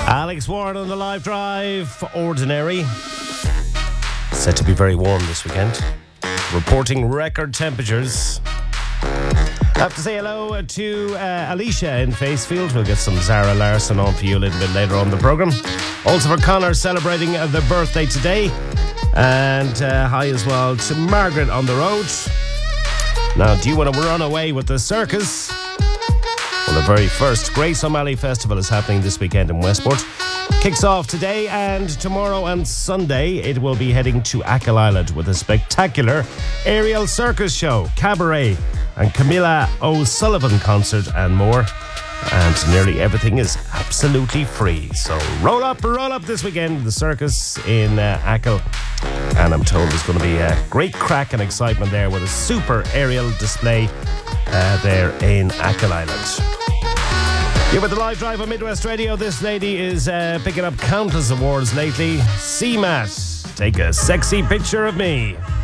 Alex Warren on the live drive. Ordinary. Set to be very warm this weekend. Reporting record temperatures. I have to say hello to Alicia in Facefield. We'll get some Zara Larson on for you a little bit later on the programme. Also for Connor celebrating their birthday today. And hi as well to Margaret on the road. Now, do you want to run away with the circus? Well, the very first Grace O'Malley Festival is happening this weekend in Westport. Kicks off today and tomorrow and Sunday. It will be heading to Achill Island with a spectacular aerial circus show, cabaret and Camilla O'Sullivan concert and more. And nearly everything is absolutely free. So roll up this weekend, the circus in Achill. And I'm told there's going to be a great crack and excitement there with a super aerial display there in Achill Island. Yeah, with the live drive on Midwest Radio, this lady is picking up countless awards lately. CMAT, take a sexy picture of me.